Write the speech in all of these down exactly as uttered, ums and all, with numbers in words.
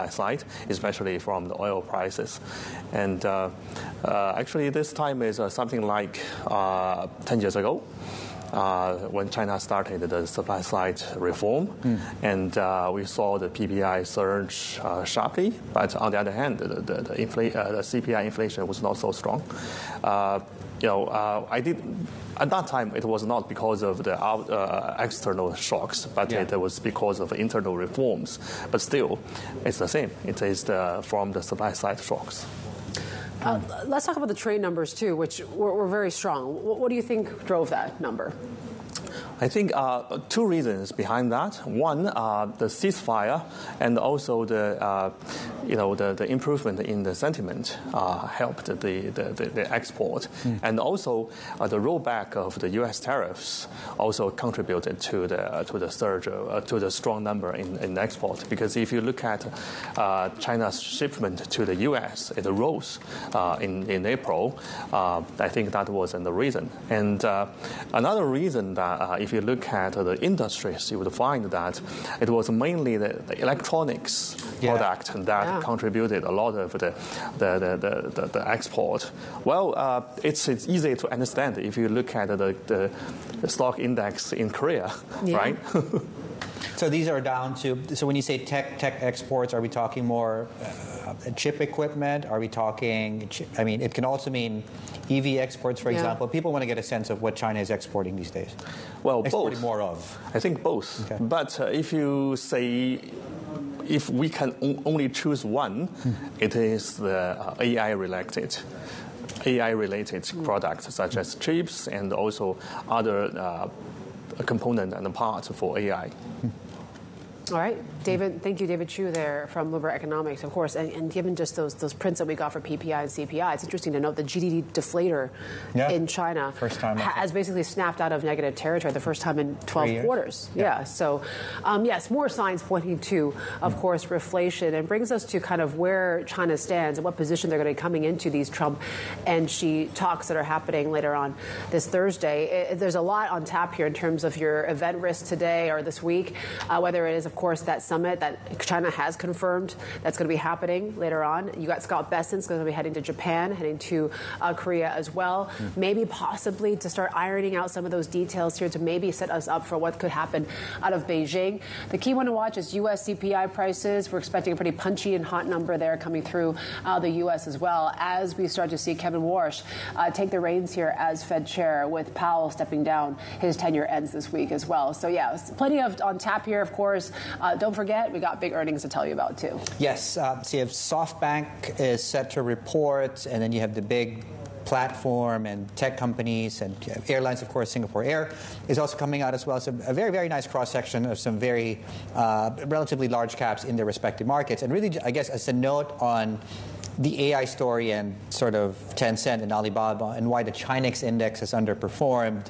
side, especially from the oil prices. And uh, uh, actually, this time is uh, something like uh, ten years ago. Uh, when China started the supply side reform, mm. and uh, we saw the P P I surge uh, sharply, but on the other hand, the, the, the, infl- uh, the C P I inflation was not so strong. Uh, you know, uh, I did at that time it was not because of the out, uh, external shocks, but yeah. it was because of internal reforms. But still, it's the same. It is the, from the supply side shocks. Uh, let's talk about the trade numbers, too, which were, were very strong. What, what do you think drove that number? I think uh, two reasons behind that. One, uh, the ceasefire, and also the uh, you know the, the improvement in the sentiment uh, helped the the, the, the export, mm. and also uh, the rollback of the U S tariffs also contributed to the uh, to the surge uh, to the strong number in, in export. Because if you look at uh, China's shipment to the U S, it rose uh, in in April. Uh, I think that was the reason. And uh, another reason that uh, if If you look at the industries, you would find that it was mainly the, the electronics yeah. product that yeah. contributed a lot of the the, the, the, the export. Well, uh, it's it's easy to understand if you look at the, the, the stock index in Korea, yeah. right? So these are down to, so when you say tech tech exports, are we talking more uh, chip equipment? Are we talking, I mean, it can also mean E V exports, for yeah. example. People want to get a sense of what China is exporting these days. Well, exporting both. more of. I think both. Okay. But uh, if you say, if we can o- only choose one, hmm. it is the uh, A I-related. A I-related mm. products such as chips and also other uh, component and parts for A I. Hmm. All right, David. Thank you, David Chu, there from Bloomberg Economics, of course. And, and given just those those prints that we got for P P I and C P I, it's interesting to note the G D P deflator yeah. in China first time has basically snapped out of negative territory the first time in twelve quarters. Yeah. yeah. So, um, yes, more signs pointing to, of mm. course, reflation, and brings us to kind of where China stands and what position they're going to be coming into these Trump and Xi talks that are happening later on this Thursday. It, there's a lot on tap here in terms of your event risk today or this week, uh, whether it is, of course, that summit that China has confirmed that's going to be happening later on. You got Scott Bessent's going to be heading to Japan, heading to uh, Korea as well. Mm. Maybe possibly to start ironing out some of those details here to maybe set us up for what could happen out of Beijing. The key one to watch is U S C P I prices. We're expecting a pretty punchy and hot number there coming through uh, the U S as well, as we start to see Kevin Warsh uh, take the reins here as Fed chair, with Powell stepping down. His tenure ends this week as well. So, yeah, plenty of on tap here, of course. Uh, don't forget, we got big earnings to tell you about, too. Yes. Uh, so you have SoftBank is set to report, and then you have the big platform and tech companies and airlines, of course. Singapore Air is also coming out as well. So a very, very nice cross-section of some very uh, relatively large caps in their respective markets. And really, I guess, as a note on the A I story and sort of Tencent and Alibaba and why the Chinex index has underperformed,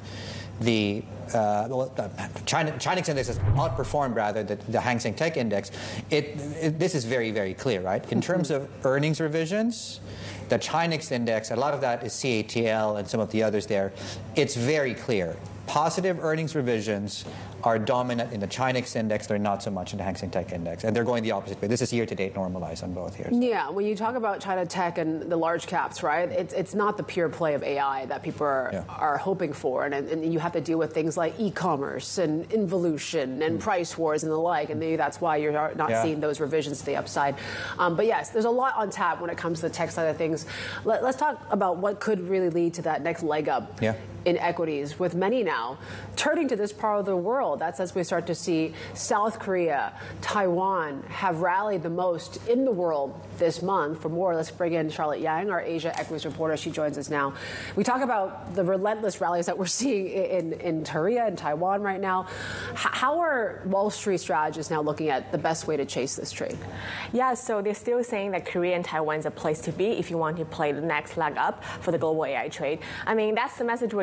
the uh, well, uh, China, Chinex index has outperformed, rather, the, the Hang Seng Tech Index. It, it, this is very, very clear, right? In terms of earnings revisions, the Chinex index, a lot of that is C A T L and some of the others there. It's very clear. Positive earnings revisions are dominant in the Chinex index. They're not so much in the Hang Seng Tech Index. And they're going the opposite way. This is year-to-date normalized on both here. So. Yeah, when you talk about China Tech and the large caps, right, it's it's not the pure play of A I that people are, yeah. are hoping for. And, and you have to deal with things like e-commerce and involution and mm. price wars and the like. And maybe that's why you're not yeah. seeing those revisions to the upside. Um, but, yes, there's a lot on tap when it comes to the tech side of things. Let, let's talk about what could really lead to that next leg up. Yeah. in equities, with many now turning to this part of the world. That's as we start to see South Korea, Taiwan have rallied the most in the world this month. For more, let's bring in Charlotte Yang, our Asia equities reporter. She joins us now. We talk about the relentless rallies that we're seeing in, in Korea and Taiwan right now. H- how are Wall Street strategists now looking at the best way to chase this trade? Yeah, so they're still saying that Korea and Taiwan is a place to be if you want to play the next leg up for the global A I trade. I mean, that's the message we're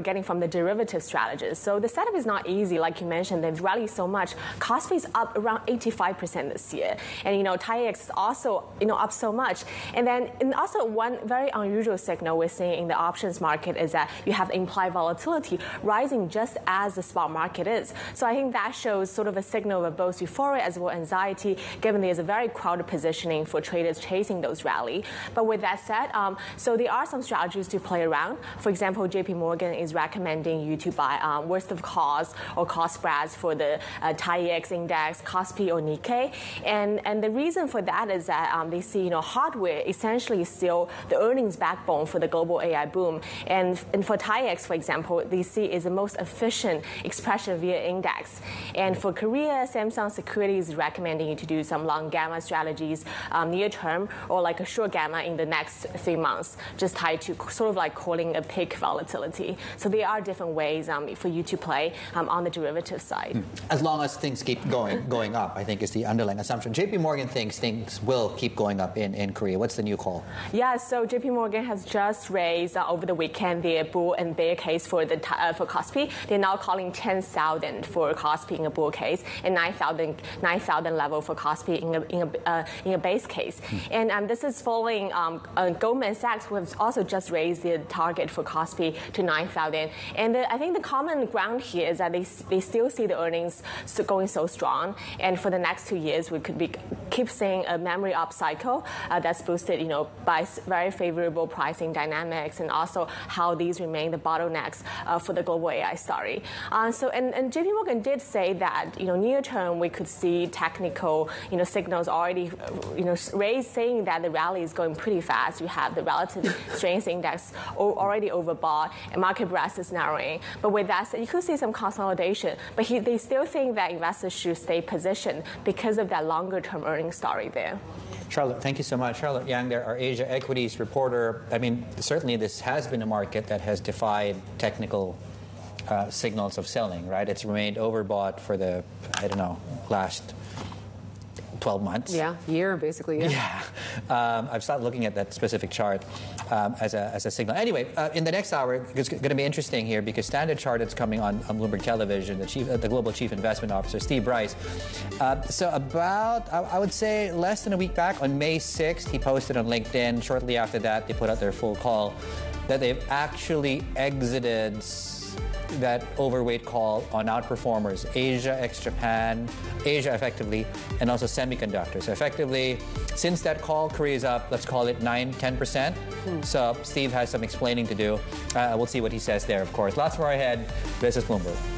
getting from the derivative strategies. So the setup is not easy, like you mentioned. They've rallied so much. Kospi is up around eighty-five percent this year, and you know T I E X is also you know up so much. And then and also one very unusual signal we're seeing in the options market is that you have implied volatility rising just as the spot market is. So I think that shows sort of a signal of both euphoria as well as anxiety, given there's a very crowded positioning for traders chasing those rally. But with that said, um, so there are some strategies to play around. For example, J P Morgan is recommending you to buy um, worst of cost or cost spreads for the uh, T I E X index, Kospi or Nikkei. And, and the reason for that is that um, they see you know hardware essentially is still the earnings backbone for the global A I boom. And, and for T I E X, for example, they see is the most efficient expression via index. And for Korea, Samsung Securities is recommending you to do some long gamma strategies um, near term, or like a short gamma in the next three months, just tied to sort of like calling a peak volatility. So there are different ways um, for you to play um, on the derivative side. As long as things keep going going up, I think is the underlying assumption. J P Morgan thinks things will keep going up in, in Korea. What's the new call? Yeah, so J P Morgan has just raised uh, over the weekend their bull and bear case for the uh, for Kospi. They're now calling ten thousand for Kospi in a bull case and nine thousand level for Kospi in a, in a, uh, in a base case. Mm. And um, this is following um, uh, Goldman Sachs, who have also just raised their target for Kospi to nine thousand. And the, I think the common ground here is that they, they still see the earnings going so strong. And for the next two years, we could be keep seeing a memory up cycle uh, that's boosted, you know, by very favorable pricing dynamics, and also how these remain the bottlenecks uh, for the global A I story. Uh, so, and, and J P Morgan did say that, you know, near term we could see technical, you know, signals already, you know, raised, saying that the rally is going pretty fast. You have the relative strength index already overbought, and market breadth is narrowing. But with that said, you could see some consolidation. But he, they still think that investors should stay positioned because of that longer term earnings story there. Charlotte, thank you so much. Charlotte Yang there, our Asia equities reporter. I mean, certainly this has been a market that has defied technical uh, signals of selling, right? It's remained overbought for the, I don't know, last twelve months. Yeah, year basically. Yeah. yeah. Um, I've started looking at that specific chart um, as, a, as a signal. Anyway, uh, in the next hour, it's going to be interesting here because Standard Chartered's coming on, on Bloomberg Television, the, chief, uh, the Global Chief Investment Officer, Steve Bryce. Uh, so about, I, I would say, less than a week back, on May sixth, he posted on LinkedIn. Shortly after that, they put out their full call that they've actually exited that overweight call on outperformers, Asia ex-Japan, Asia effectively, and also semiconductors. So effectively, since that call, Korea's up, let's call it nine, ten percent. Hmm. So Steve has some explaining to do. Uh, we'll see what he says there, of course. Lots more ahead. This is Bloomberg.